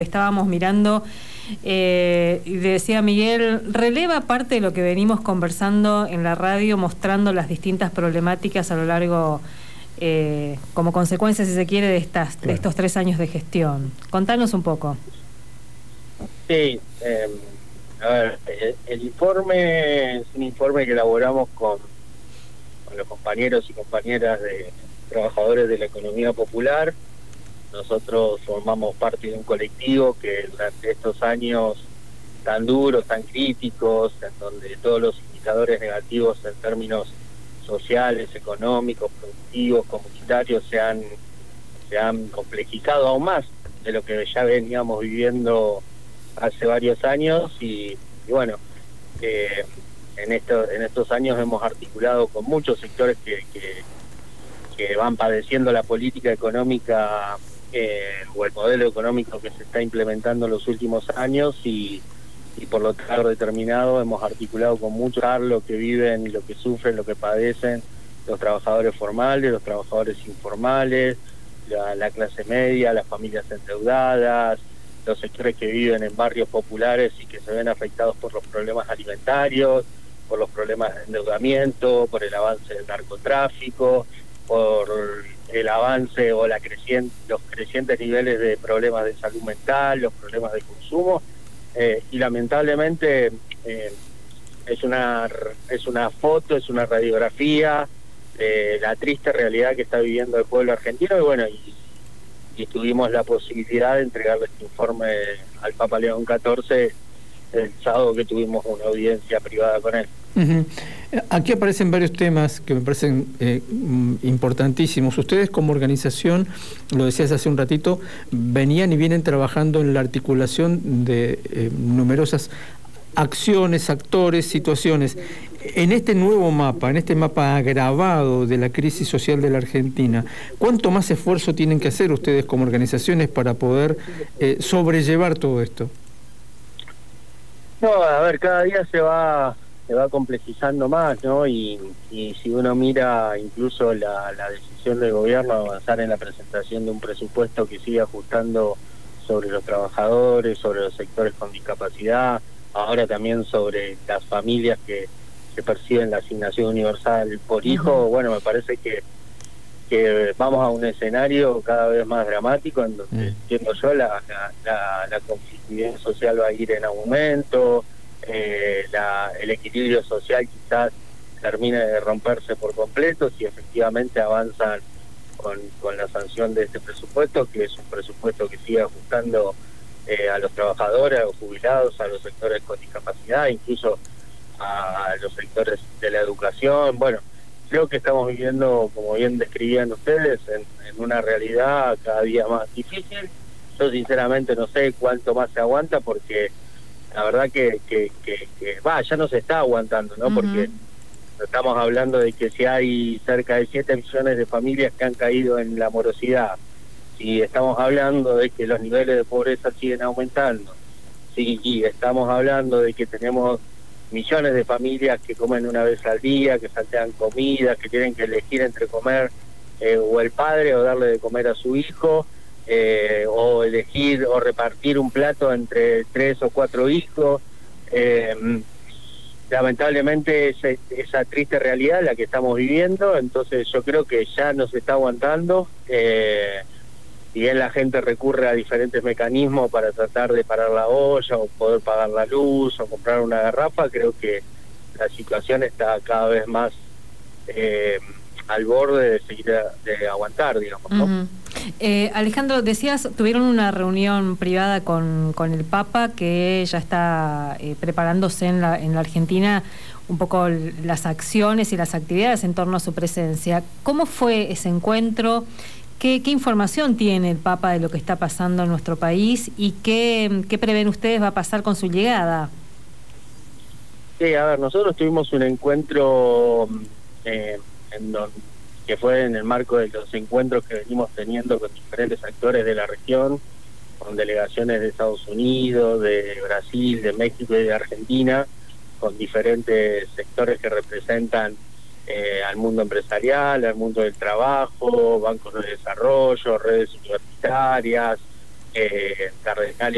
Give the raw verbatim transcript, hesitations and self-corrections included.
Estábamos mirando eh, y decía Miguel, releva parte de lo que venimos conversando en la radio, mostrando las distintas problemáticas a lo largo, eh, como consecuencia, si se quiere, de, estas, claro. de estos tres años de gestión. Contanos un poco. Sí, eh, a ver, el, el informe es un informe que elaboramos con, con los compañeros y compañeras de trabajadores de la economía popular. Nosotros formamos parte de un colectivo que durante estos años tan duros, tan críticos, en donde todos los indicadores negativos en términos sociales, económicos, productivos, comunitarios se han, se han complejizado aún más de lo que ya veníamos viviendo hace varios años y, y bueno, eh, en, esto, en estos años hemos articulado con muchos sectores que, que, que van padeciendo la política económica Eh, o el modelo económico que se está implementando en los últimos años y, y por lo tanto determinado hemos articulado con mucho lo que viven y lo que sufren, lo que padecen los trabajadores formales, los trabajadores informales, la, la clase media, las familias endeudadas, los sectores que viven en barrios populares y que se ven afectados por los problemas alimentarios, por los problemas de endeudamiento, por el avance del narcotráfico, por el avance o la creciente, los crecientes niveles de problemas de salud mental, los problemas de consumo, eh, y lamentablemente eh, es una es una foto, es una radiografía de la triste realidad que está viviendo el pueblo argentino y bueno, y, y tuvimos la posibilidad de entregarle este informe al Papa León catorce el sábado que tuvimos una audiencia privada con él. Uh-huh. Aquí aparecen varios temas que me parecen eh, importantísimos. Ustedes como organización, lo decías hace un ratito, venían y vienen trabajando en la articulación de eh, numerosas acciones, actores, situaciones. En este nuevo mapa, en este mapa agravado de la crisis social de la Argentina, ¿cuánto más esfuerzo tienen que hacer ustedes como organizaciones para poder eh, sobrellevar todo esto? No, a ver, cada día se va se va complejizando más, ¿no? Y, y si uno mira incluso la, la decisión del gobierno de avanzar en la presentación de un presupuesto que sigue ajustando sobre los trabajadores, sobre los sectores con discapacidad, ahora también sobre las familias que, que perciben la asignación universal por hijo, uh-huh. Bueno, me parece que que vamos a un escenario cada vez más dramático en donde, mm. entiendo yo, la, la, la, la conflictividad social va a ir en aumento, eh, la, el equilibrio social quizás termine de romperse por completo si efectivamente avanzan con, con la sanción de este presupuesto, que es un presupuesto que sigue ajustando eh, a los trabajadores, a los jubilados, a los sectores con discapacidad, incluso a los sectores de la educación. Bueno, creo que estamos viviendo, como bien describían ustedes, en, en una realidad cada día más difícil. Yo sinceramente no sé cuánto más se aguanta porque la verdad que, que, que, que va, ya no se está aguantando, ¿no? Uh-huh. Porque estamos hablando de que si hay cerca de siete millones de familias que han caído en la morosidad, si estamos hablando de que los niveles de pobreza siguen aumentando, si estamos hablando de que tenemos millones de familias que comen una vez al día, que saltean comida, que tienen que elegir entre comer eh, o el padre o darle de comer a su hijo, eh, o elegir o repartir un plato entre tres o cuatro hijos. Eh, lamentablemente es esa triste realidad la que estamos viviendo, entonces yo creo que ya no se está aguantando. Eh, si bien la gente recurre a diferentes mecanismos para tratar de parar la olla o poder pagar la luz o comprar una garrafa, creo que la situación está cada vez más eh, al borde de seguir a, de aguantar, digamos, ¿no? Uh-huh. eh, Alejandro, decías, tuvieron una reunión privada con, con el Papa que ya está eh, preparándose en la, en la Argentina un poco las acciones y las actividades en torno a su presencia. ¿Cómo fue ese encuentro? ¿Qué, ¿Qué información tiene el Papa de lo que está pasando en nuestro país y qué, qué prevén ustedes va a pasar con su llegada? Sí, a ver, nosotros tuvimos un encuentro eh, en don, que fue en el marco de los encuentros que venimos teniendo con diferentes actores de la región, con delegaciones de Estados Unidos, de Brasil, de México y de Argentina, con diferentes sectores que representan Eh, al mundo empresarial, al mundo del trabajo, bancos de desarrollo, redes universitarias, eh, cardenales